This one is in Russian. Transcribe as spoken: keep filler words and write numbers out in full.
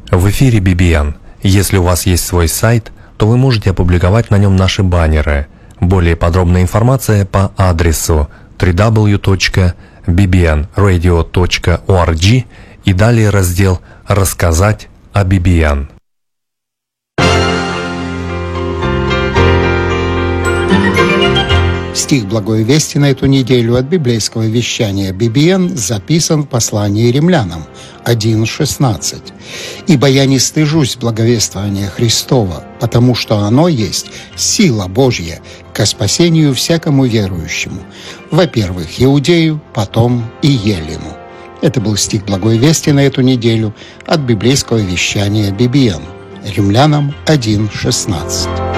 В эфире би би эн. Если у вас есть свой сайт, то вы можете опубликовать на нем наши баннеры. Более подробная информация по адресу дабл ю дабл ю дабл ю точка би би эн радио точка орг и далее раздел «Рассказать о би би эн». Стих Благой Вести на эту неделю от библейского вещания би би эн записан в послании римлянам один шестнадцать. «Ибо я не стыжусь благовествования Христова, потому что оно есть сила Божья ко спасению всякому верующему, во-первых, иудею, потом и елену». Это был стих Благой Вести на эту неделю от библейского вещания би би эн. Римлянам один шестнадцать.